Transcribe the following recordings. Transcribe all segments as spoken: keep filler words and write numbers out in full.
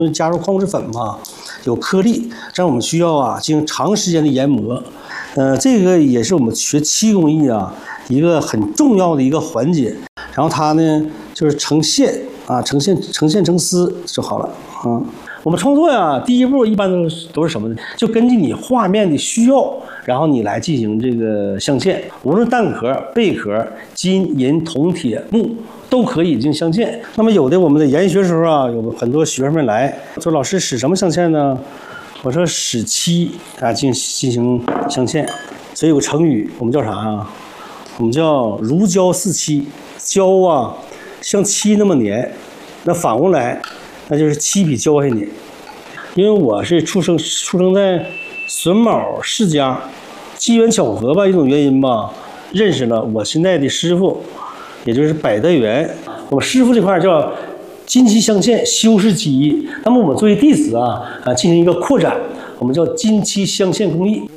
因为加入矿物质粉嘛，有颗粒，这样我们需要啊进行长时间的研磨。呃，这个也是我们学漆工艺啊一个很重要的一个环节。然后它呢就是成线啊，成线成线成丝就好了啊。我们创作呀，第一步一般都是都是什么呢？就根据你画面的需要，然后你来进行这个镶嵌，无论蛋壳、贝壳、金银铜铁木。都可以进行镶嵌。那么有的我们在研学时候啊，有很多学生们来说：“老师使什么镶嵌呢？”我说：“使漆啊，进进行镶嵌。”所以有个成语，我们叫啥啊？我们叫“如胶似漆”。胶啊，像漆那么粘，那反过来，那就是漆比胶还粘。因为我是出生出生在榫卯世家，机缘巧合吧，一种原因吧，认识了我现在的师傅。也就是百德园，我们师傅这块叫金漆镶嵌修饰技艺。那么我们作为弟子啊啊进行一个扩展，我们叫金漆镶嵌工艺。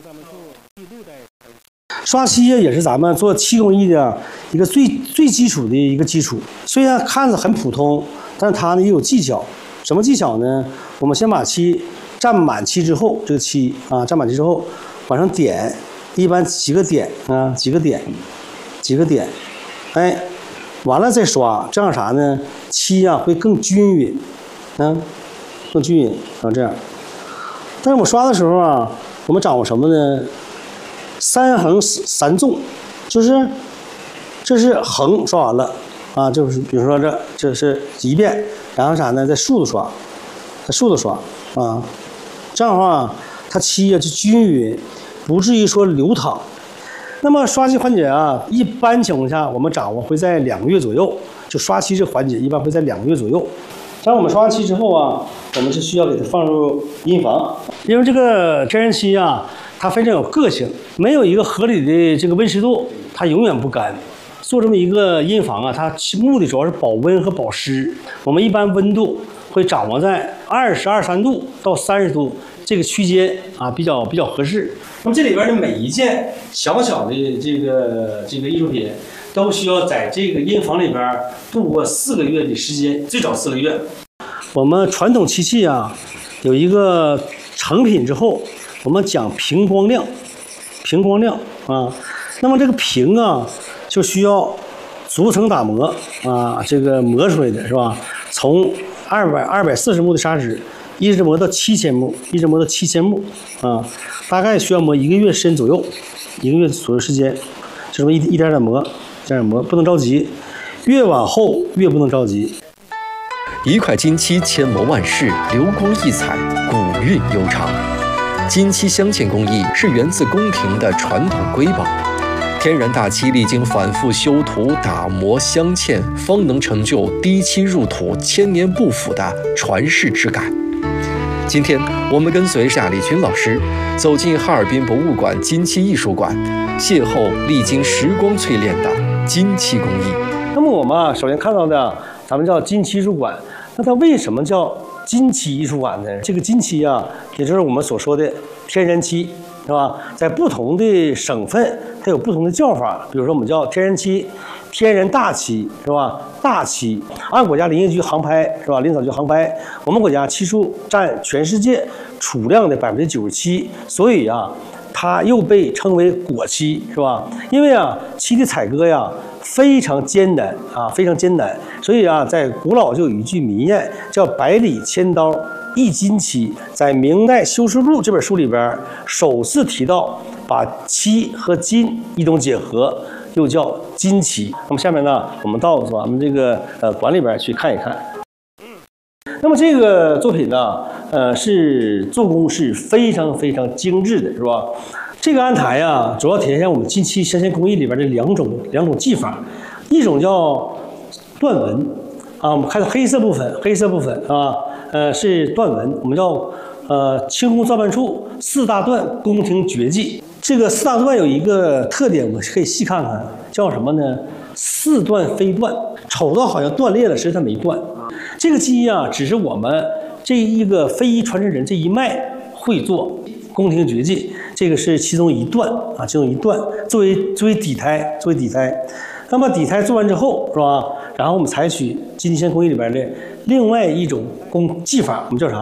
刷漆也是咱们做漆工艺的一个最最基础的一个基础。虽然看着很普通，但是它呢也有技巧。什么技巧呢？我们先把漆蘸满漆之后，这个漆啊蘸满漆之后往上点，一般几个点啊几个点，几个点，哎。完了再刷，这样啥呢？漆啊会更均匀，嗯，更均匀啊这样。但是我刷的时候啊，我们掌握什么呢？三横三纵，就是这是横刷完了啊，就是比如说这这是一遍，然后啥呢？在竖着刷，在竖着刷啊，这样的话它漆啊就均匀，不至于说流淌。那么刷漆环节啊，一般情况下我们掌握会在两个月左右。就刷漆这环节一般会在两个月左右。当我们刷完漆之后啊，我们是需要给它放入阴房，因为这个天然漆啊，它非常有个性，没有一个合理的这个温湿度，它永远不干。做这么一个阴房啊，它目的主要是保温和保湿。我们一般温度会掌握在二十二三度到三十度这个区间啊，比较比较合适。那么这里边的每一件小小的这个这个艺术品，都需要在这个阴房里边度过四个月的时间，最少四个月。我们传统漆器啊，有一个成品之后，我们讲平光亮，平光亮啊。那么这个平啊，就需要逐层打磨啊，这个磨出来的是吧？从二百二百四十目的砂纸。一直磨到七千目，一直磨到七千目啊，大概需要磨一个月时间左右，一个月左右时间，就这么一一点点磨，这样磨，不能着急，越往后越不能着急。 一块金漆千磨万世，流光溢彩，古韵悠长。金漆镶嵌工艺是源自宫廷的传统瑰宝，天然大漆历经反复修涂、打磨、镶嵌，方能成就滴漆入土、千年不腐的传世之感。今天我们跟随夏立群老师走进哈尔滨博物馆金漆艺术馆，邂逅历经时光淬炼的金漆工艺。 那么我们啊，首先看到的，咱们叫金漆艺术馆。那它为什么叫金漆艺术馆呢？这个金漆啊，也就是我们所说的天然漆，是吧？在不同的省份，它有不同的叫法。比如说，我们叫天然漆、天然大漆，是吧？大漆按国家林业局航拍，是吧？林草局航拍，我们国家漆树占全世界储量的百分之九十七，所以啊，它又被称为果漆，是吧？因为啊，漆的采割呀非常艰难啊，非常艰难，所以啊，在古老就有一句民谚叫“百里千刀一金漆”。在明代《修饰录》这本书里边，首次提到把漆和金一种结合，又叫金漆。那么下面呢，我们到咱们这个呃馆里边去看一看。那么这个作品呢，呃，是做工是非常非常精致的，是吧？这个案台啊，主要体现我们金漆镶嵌工艺里边的两种两种技法，一种叫断纹啊，我们看到黑色部分，黑色部分啊，呃是断纹，我们叫呃清宫造办处四大断宫廷绝技。这个四大断有一个特点，我们可以细看看，叫什么呢？似断非断，瞅到好像断裂了，实际它没断。这个技艺啊，只是我们这一个非遗传承人这一脉会做宫廷绝技，这个是其中一段啊，其中一段作为作为底胎，作为底胎。那么底胎做完之后，是吧？然后我们采取金漆镶工艺里边的另外一种工技法，我们叫啥？